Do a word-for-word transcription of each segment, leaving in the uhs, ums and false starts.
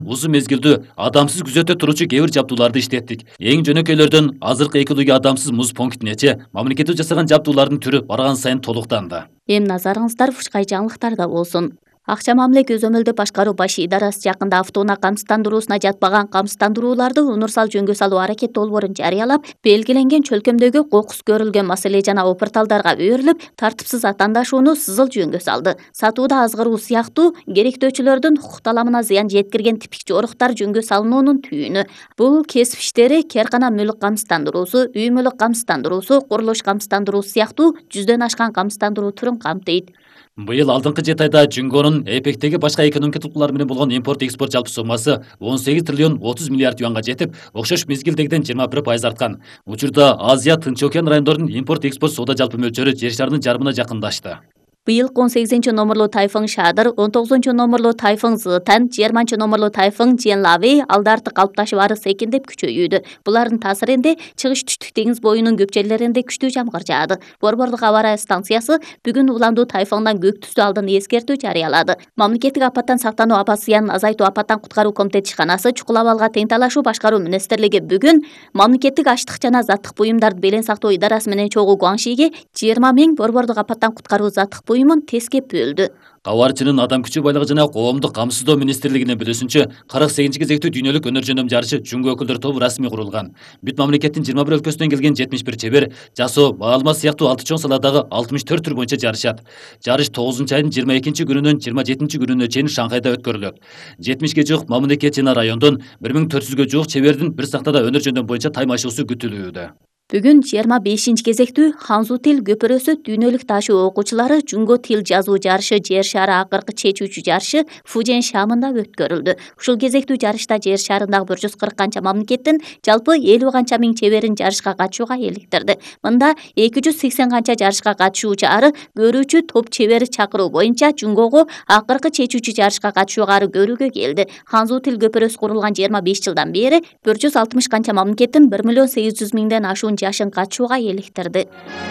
Узун мезгилдүү адамсыз күзөтө туручу кээ бир жабдууларды иштеттик. Эң жөнөкөйлөрдөн азыркы экология адамсыз муз пунктинечи мамлекеттик жасаган жабдуулардын түрү барган сайын толуктанды. Эми назарыңыздар ушкай жаңылыктарда болсун. Акча мамиле көзөмөлдөө башкаруу баш идарасы жакында автоунаа камсыздандыруусуна жатпаган камсыздандырууларды унурсал жөнгө салуу аракет долбоорун жарыялап, белгиленген чөлкөмдөгү кокус көрүлгөн маселе жана опурталдарга берилип, тартипсиз атаандашууну сызыл жөнгө салды. Сатууда азгыруу сыяктуу керектөөчүлөрдүн укук таламына зыян жеткирген типик жоруктар жөнгө салынуунун түйүнү. Бул кесип иштери керкана мүлк камсыздандыруусу, үй мүлк камсыздандыруусу, курулуш камсыздандыруусу сыяктуу жүздөн ашкан камсыздандыруу түрүн камтыйт. Быйыл алдыңкы жети айда Жүнгөнүн эпектеги башка экономика тулкулары менен болгон импорт экспорт жалпы суммасы он сегиз триллион отуз миллиард юанга жетип, окшош мезгилдегиден жыйырма бир пайыз арткан. Учурда Азия, Тынч океан райондорунун импорт экспорт соода жалпы мөлчөрү жер шарынын жарымына жакындашты. Быйылкы он сегизинчи номерлуу тайфун Шадыр, он тогузунчу номерлуу тайфун Зытан, жыйырманчы номерлуу тайфун Дженлавей алды арты калыпташып ары секиндеп күчөйүүдө. Булардын таасиринде чыгыш түштүк деңиз боюнун көп жерлеринде күчтүү жамгыр жаады. Борбордук аба ырайы станциясы бүгүн уландуу тайфундан көк түстүү алдын эскертүү жарыялады. Мамлекеттик апаттан сактануу апат зыянын азайтуу апаттан куткаруу комитети ишканасы чукул абалга тең талашуу башкаруу министрлиги бүгүн мамлекеттик аштык жана заттык буюмдарды белең сактоо идарасы менен чогуу Гуаншиге жыйырма миң борбордук апаттан куткаруу заттык буюмун тескеп бөлдү. Кабарчынын адам күчү байлыгы жана коомдук камсыздоо министрлигинин билүүсүнчө, кырк сегизинчи кезектүү дүйнөлүк өнөр жөндөм жарышы Жүнгө өкүлдөр тобу расмий курулган. Бүт мамлекеттин жыйырма бир өлкөсүнөн келген жетимиш бир чебер жасоо, баалыма сыяктуу алты чоң саладагы алтымыш төрт түр боюнча жарышат. Жарыш тогузунчу айдын жыйырма экинчи күнүнөн жыйырма жетинчи күнүнө чейин Шанхайда өткөрүлөт. жетимишке жук мамлекет жана райондон бир миң төрт жүзгө жук чебердин бир сактада өнөр жөндөм боюнча таймашуусу күтүлүүдө. Бүгүн жыйырма бешинчи кезектүү Ханзу тил көпүрөсү дүйнөлүк ташуу окуучулары Жүнгө тил жазуу жарышы жер шары акыркы чечүүчү жарышы Фужен шамында өткөрүлдү. Ушул кезектүү жарышта жер шарындагы бир жүз кырк канча мамлекеттин жалпы элүү канча миң чеберин жарышка катышууга эликтирди. Мында эки жүз сексен канча жарышка катышуучу ары көрүүчү топ чебери чакыруу боюнча Жүнгөгө акыркы чечүүчү жарышка катышууга ары көрүүгө келди. Ханзу тил көпүрөсү курулган жыйырма беш жылдан бери бир жүз алтымыш канча мамлекеттин бир миллион сегиз жүз миңден ашуун жашын катышууга эликтирди.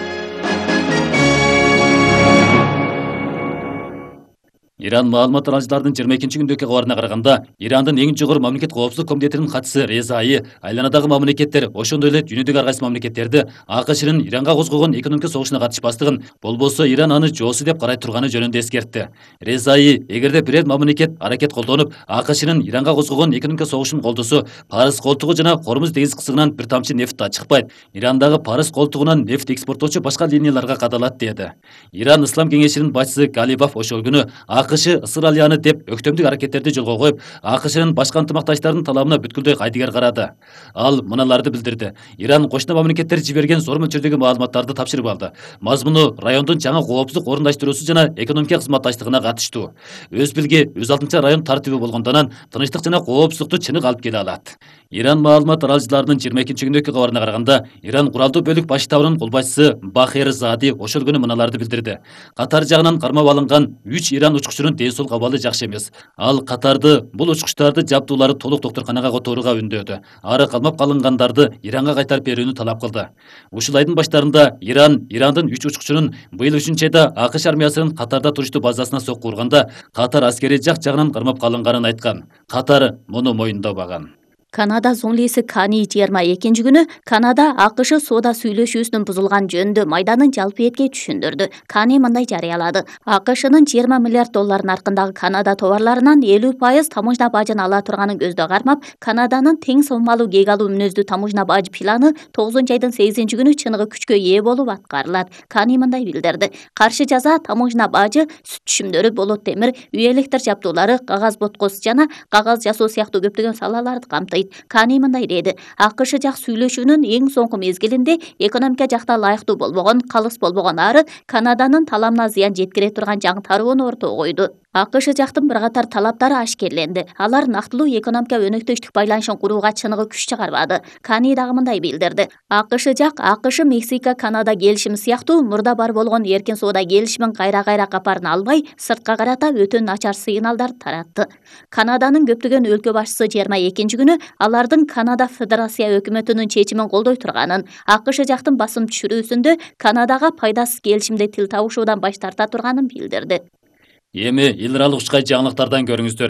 Иран маалымат аралыжылардын жыйырма экинчи күндөгү кабарына караганда, Ирандын эң жогору мамлекет коопсуздук комитетинин катчысы Резаи айланадагы мамлекеттер, ошондой эле дүйнөдөгү ар кайсы мамлекеттерди АКШнын Иранга козгогон экономика согушуна катышпастыгын, болбосо Иран аны жоосу деп карай турганы жөнүндө эскертти. Резаи, эгерде бир мамлекет аракет колдонуп, АКШнын Иранга козгогон экономика согушун колдосо, Парыз колтугу жана Кормуз деңиз кысыгынан бир тамчы нефт да чыкпайт. Ирандагы Парыз колтугунан нефт экспорттоочу башка линияларга кадалат деди. Иран Ислам кеңешинин башчысы Галибаф ошол күнү АКШ ысыр алияны деп өктөмдүк аракеттерди жолго коюп, АКШнын башка ынтымакташтарынын талабына бүткүлдөй кайдыгер карады. Ал мыналарды билдирди. Иран кошуна мамлекеттер жиберген зор мөлчөрдөгү маалыматтарды тапшырып алды. Мазмуну райондун жаңы коопсуздук орундаштыруусу жана экономика кызматташтыгына катыштуу. Өз билги, өз алдынча район тартиби болгондон тынычтык жана коопсуздукту чыныгы алып келе алат. Иран маалымат аралыжыларынын жыйырма экинчи күндөгү кабарына караганда, Иран куралдуу бөлүк баш штабынын кулбашчысы Бахер Зади ошол күнү мыналарды билдирди. Катар жагынан кармап алынган үч Иран учкучунун ден соолук абалы жакшы эмес. Ал Катарды бул учкучтарды жабдуулары толук доктурканага которууга үндөөдү. Ары калмап калынгандарды Иранга кайтарып берүүнү талап кылды. Ушул айдын баштарында Иран Ирандын үч учкучунун быйыл үчүнчү айда АКШ армиясынын Катарда туруштуу базасына сокку урганда, Катар аскери жак жагынан кармап калынганын айткан. Катар муну моюндабаган. Канада зонлиси Кани жыйырма экинчи күнү Канада АКШ соода сүйлөшүүсүнүн бузулган жөнүндө майданын жалпы этке түшүндүрдү. Кани мындай жарыялады. АКШнын жыйырма миллиард доллар наркындагы Канада товарларынан элүү пайыз таможня бажын ала турганын көздө кармап, Канаданын тең соммалуу кек алуу мүнөздүү таможня бажы планы тогузунчу айдын сегизинчи күнү чыныгы күчкө ээ болуп аткарылат. Кани мындай билдирди. Каршы жаза таможня бажы сүт түшүмдөрү, болот темир, үй электр жабдуулары, кагаз боткоз жана кагаз жасоо сыяктуу көптөгөн салаларды камтыйт. Кани мындай деди. АКШ жак сүйлөшүүнүн эң соңку мезгилинде экономика жакта ылайыктуу болбогон, калыс болбогон ары Канаданын таламына зыян жеткире турган жаңы тарабын ортого койду. АКШ жактын бир катар талаптары ашкерленди. Алар нактылуу экономика өнөктөштүк байланышын курууга чыныгы күч чыгарбады. Кани дагы мындай билдирди. АКШ жак АКШ Мексика Канада келишими сыяктуу мурда бар болгон эркин соода келишимин кайра-кайра капарын албай, сыртка карата өтө начар сыйналдар таратты. Канаданын көптөгөн өлкө башчысы жыйырма экинчи күнү алардын Канада Федерация өкмөтүнүн чечимин колдой турганын, АКШ жактын басым түшүрүүсүндө Канадага пайдасыз келишимде тил табышуудан баш тарта турганын билдирди. Эми ил аралык ушкай жаңылыктардан көрүңүздөр.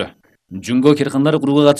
Жунго керкандар курууга